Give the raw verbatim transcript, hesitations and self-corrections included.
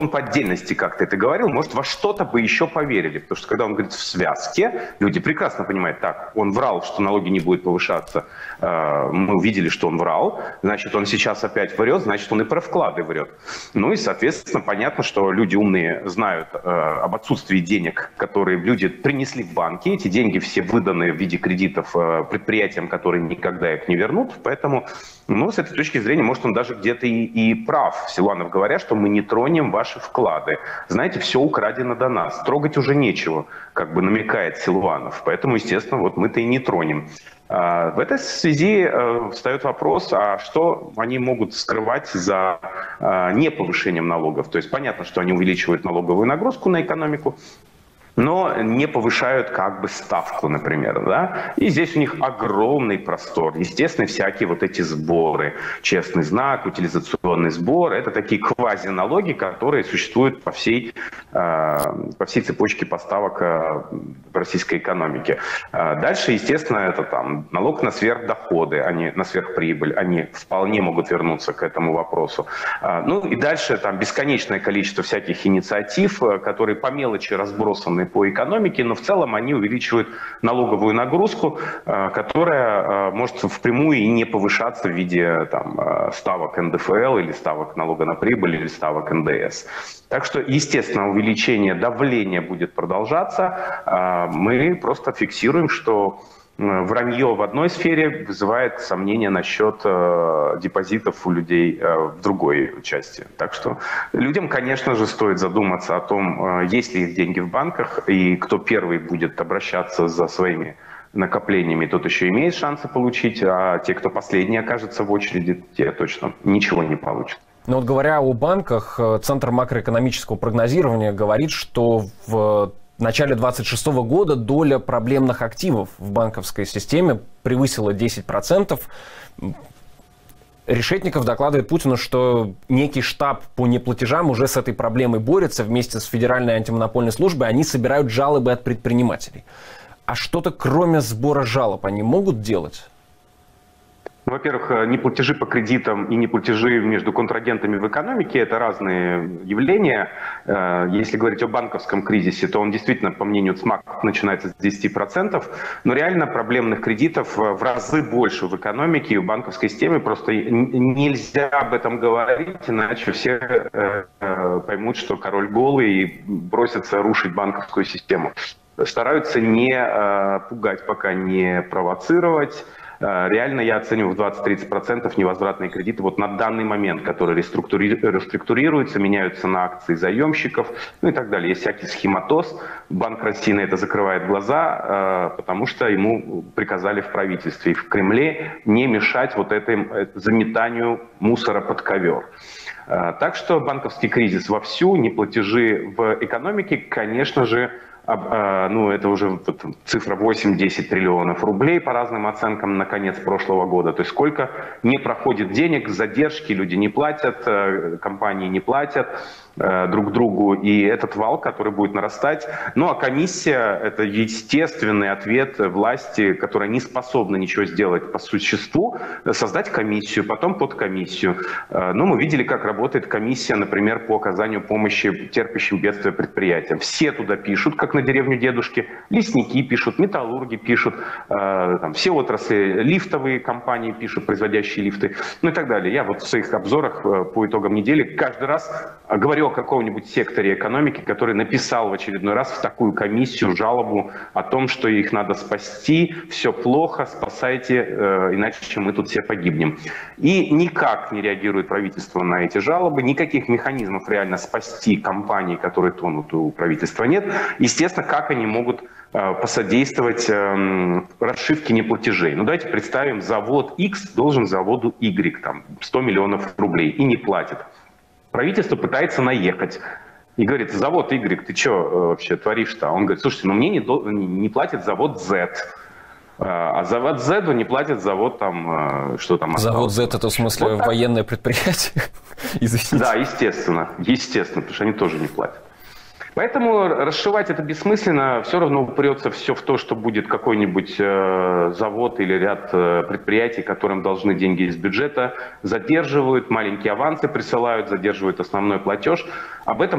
он по отдельности как-то это говорил, может, во что-то бы еще поверили. Потому что когда он говорит в связке, люди прекрасно понимают, так, он врал, что налоги не будут повышаться. Мы увидели, что он врал. Значит, он сейчас опять врет, значит, он и про вклады врет. Ну и, соответственно, понятно, что люди умные знают об отсутствии денег, которые люди принесли в банки. Эти деньги все выданы в виде кредитов предприятиям, которые никогда их не вернут. Поэтому, ну, с этой точки зрения, может, он даже где-то и, и прав, Силуанов, говоря, что мы не тронем ваши вклады. Знаете, все украдено до нас. Трогать уже нечего, как бы намекает Силуанов. Поэтому, естественно, вот мы-то и не тронем. В этой связи встает вопрос, а что они могут скрывать за неповышением налогов? То есть понятно, что они увеличивают налоговую нагрузку на экономику, но не повышают как бы ставку, например, да, и здесь у них огромный простор. Естественно, всякие вот эти сборы, честный знак, утилизационный сбор, это такие квазиналоги, которые существуют по всей, по всей цепочке поставок в российской экономике. Дальше, естественно, это там налог на сверхдоходы, а не на сверхприбыль, они вполне могут вернуться к этому вопросу. Ну и дальше там бесконечное количество всяких инициатив, которые по мелочи разбросаны по экономике, но в целом они увеличивают налоговую нагрузку, которая может впрямую и не повышаться в виде там, ставок эн дэ эф эл или ставок налога на прибыль или ставок эн дэ эс. Так что, естественно, увеличение давления будет продолжаться. Мы просто фиксируем, что вранье в одной сфере вызывает сомнения насчет э, депозитов у людей э, в другой части. Так что людям, конечно же, стоит задуматься о том, э, есть ли их деньги в банках, и кто первый будет обращаться за своими накоплениями, тот еще имеет шансы получить, а те, кто последний окажется в очереди, те точно ничего не получат. Но вот говоря о банках, Центр макроэкономического прогнозирования говорит, что в В начале две тысячи двадцать шестого года доля проблемных активов в банковской системе превысила десять процентов. Решетников докладывает Путину, что некий штаб по неплатежам уже с этой проблемой борется вместе с Федеральной антимонопольной службой. Они собирают жалобы от предпринимателей. А что-то кроме сбора жалоб они могут делать? Во-первых, неплатежи по кредитам и неплатежи между контрагентами в экономике – это разные явления. Если говорить о банковском кризисе, то он действительно, по мнению ЦМАК, начинается с десяти процентов. Но реально проблемных кредитов в разы больше в экономике и в банковской системе. Просто нельзя об этом говорить, иначе все поймут, что король голый и бросятся рушить банковскую систему. Стараются не пугать, пока не провоцировать. Реально я оцениваю в двадцать-тридцать процентов невозвратные кредиты вот на данный момент, которые реструктури... реструктурируются, меняются на акции заемщиков, ну и так далее. Есть всякий схематоз. Банк России на это закрывает глаза, потому что ему приказали в правительстве и в Кремле не мешать вот этому заметанию мусора под ковер. Так что банковский кризис вовсю, неплатежи в экономике, конечно же, ну, это уже цифра восемь-десять триллионов рублей по разным оценкам на конец прошлого года. То есть сколько не проходит денег, задержки, люди не платят, компании не платят друг другу. И этот вал, который будет нарастать. Ну, а комиссия – это естественный ответ власти, которая не способна ничего сделать по существу, создать комиссию, потом подкомиссию. Ну, мы видели, как работает комиссия, например, по оказанию помощи терпящим бедствия предприятиям. Все туда пишут, как на деревню дедушки, лесники пишут, металлурги пишут, э, там, все отрасли, лифтовые компании пишут, производящие лифты, ну и так далее. Я вот в своих обзорах э, по итогам недели каждый раз говорю о каком-нибудь секторе экономики, который написал в очередной раз в такую комиссию жалобу о том, что их надо спасти, все плохо, спасайте, э, иначе мы тут все погибнем. И никак не реагирует правительство на эти жалобы, никаких механизмов реально спасти компании, которые тонут, у правительства нет. Естественно, как они могут э, посодействовать э, расшивке неплатежей. Ну, давайте представим, завод X должен заводу Y там, сто миллионов рублей и не платит. Правительство пытается наехать и говорит: завод Y, ты что э, вообще творишь-то? Он говорит: слушайте, ну мне не, до, не платит завод Z. А завод Z не платит завод там, что там осталось. Завод Z это в смысле вот военное предприятие? Извините. Да, естественно, естественно, потому что они тоже не платят. Поэтому расшивать это бессмысленно, все равно упрется все в то, что будет какой-нибудь э, завод или ряд э, предприятий, которым должны деньги из бюджета, задерживают, маленькие авансы присылают, задерживают основной платеж. Об этом